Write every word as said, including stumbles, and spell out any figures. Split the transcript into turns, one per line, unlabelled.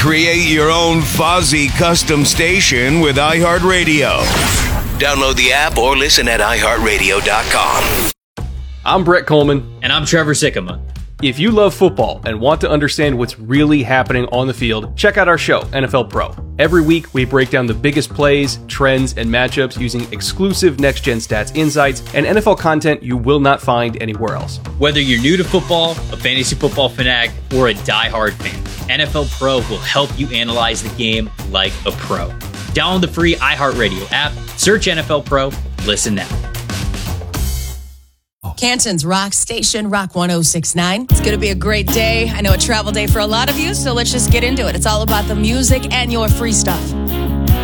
Create your own Fozzie custom station with iHeartRadio. Download the app or listen at i heart radio dot com.
I'm Brett Coleman.
And I'm Trevor Sikkema.
If you love football and want to understand what's really happening on the field, check out our show, N F L Pro. Every week, we break down the biggest plays, trends, and matchups using exclusive next-gen stats insights and N F L content you will not find anywhere else.
Whether you're new to football, a fantasy football fanatic, or a diehard fan, N F L Pro will help you analyze the game like a pro. Download the free iHeartRadio app, search N F L Pro, listen now.
Canton's Rock Station, Rock one oh six point nine. It's going to be a great day. I know a travel day for a lot of you, so let's just get into it. It's all about the music and your free stuff.